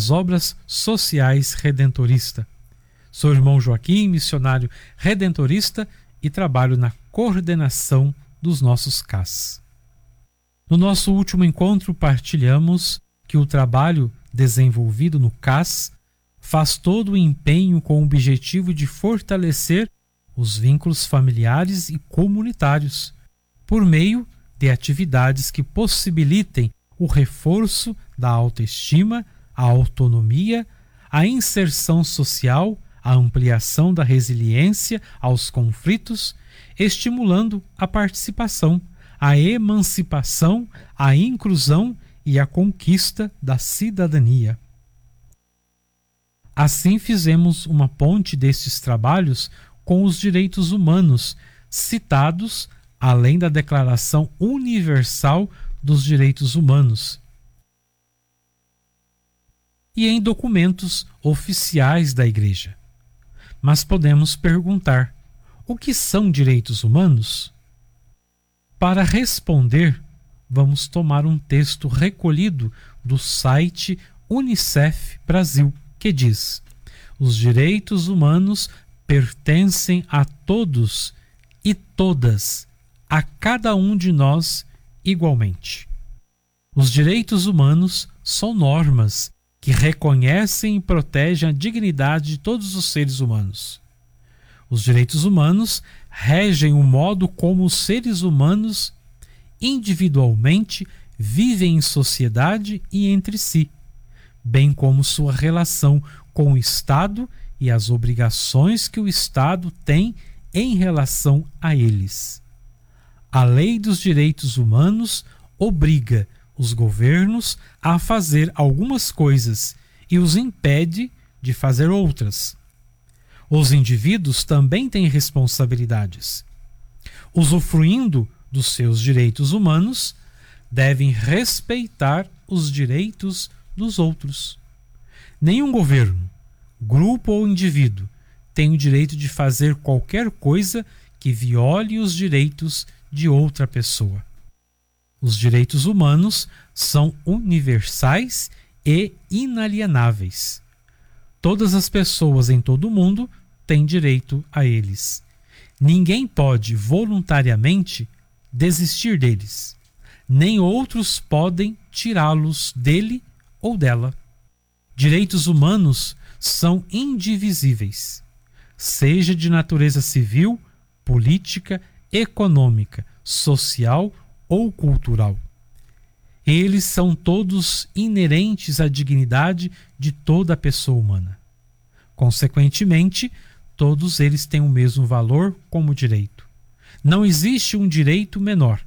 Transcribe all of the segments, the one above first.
das obras sociais redentorista. Sou irmão Joaquim, missionário redentorista, e trabalho na coordenação dos nossos CAS. No nosso último encontro, partilhamos que o trabalho desenvolvido no CAS faz todo o empenho com o objetivo de fortalecer os vínculos familiares e comunitários, por meio de atividades que possibilitem o reforço da autoestima, a autonomia, a inserção social, a ampliação da resiliência aos conflitos, estimulando a participação, a emancipação, a inclusão e a conquista da cidadania. Assim fizemos uma ponte destes trabalhos com os direitos humanos, citados além da Declaração Universal dos Direitos Humanos, e em documentos oficiais da Igreja. Mas podemos perguntar: o que são direitos humanos? Para responder, vamos tomar um texto recolhido do site Unicef Brasil, que diz: os direitos humanos pertencem a todos e todas, a cada um de nós igualmente. Os direitos humanos são normas que reconhecem e protegem a dignidade de todos os seres humanos. Os direitos humanos regem o modo como os seres humanos individualmente vivem em sociedade e entre si, bem como sua relação com o Estado e as obrigações que o Estado tem em relação a eles. A Lei dos Direitos Humanos obriga os governos a fazer algumas coisas e os impede de fazer outras. Os indivíduos também têm responsabilidades. Usufruindo dos seus direitos humanos, devem respeitar os direitos dos outros. Nenhum governo, grupo ou indivíduo tem o direito de fazer qualquer coisa que viole os direitos de outra pessoa. Os direitos humanos são universais e inalienáveis. Todas as pessoas em todo o mundo têm direito a eles. Ninguém pode voluntariamente desistir deles, nem outros podem tirá-los dele ou dela. Direitos humanos são indivisíveis, seja de natureza civil, política, econômica, social ou cultural. Eles são todos inerentes à dignidade de toda a pessoa humana. Consequentemente, todos eles têm o mesmo valor como direito. Não existe um direito menor.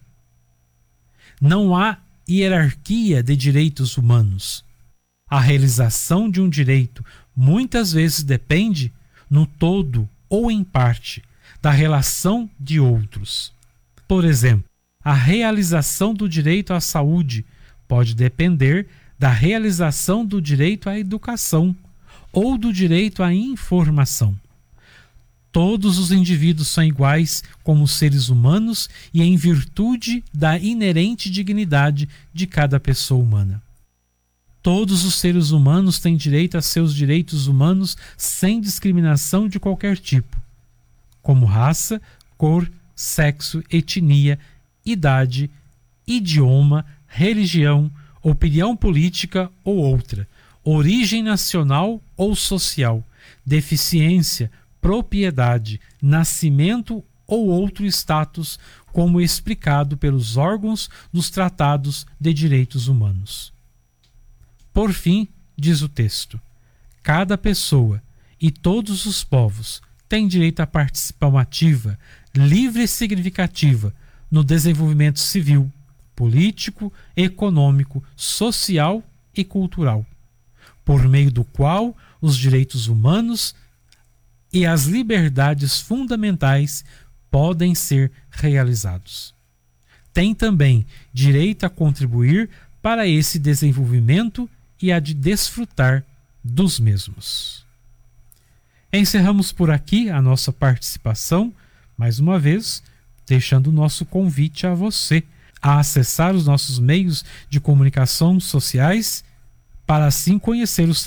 Não há hierarquia de direitos humanos. A realização de um direito muitas vezes depende, no todo ou em parte, da relação de outros. Por exemplo, a realização do direito à saúde pode depender da realização do direito à educação ou do direito à informação. Todos os indivíduos são iguais como seres humanos e em virtude da inerente dignidade de cada pessoa humana. Todos os seres humanos têm direito a seus direitos humanos sem discriminação de qualquer tipo, como raça, cor, sexo, etnia, idade, idioma, religião, opinião política ou outra, origem nacional ou social, deficiência, propriedade, nascimento ou outro status, como explicado pelos órgãos dos tratados de direitos humanos. Por fim, diz o texto, cada pessoa e todos os povos têm direito à participação ativa, livre e significativa no desenvolvimento civil, político, econômico, social e cultural, por meio do qual os direitos humanos e as liberdades fundamentais podem ser realizados. Tem também direito a contribuir para esse desenvolvimento e a de desfrutar dos mesmos. Encerramos por aqui a nossa participação, mais uma vez, deixando o nosso convite a você a acessar os nossos meios de comunicação sociais para assim conhecer os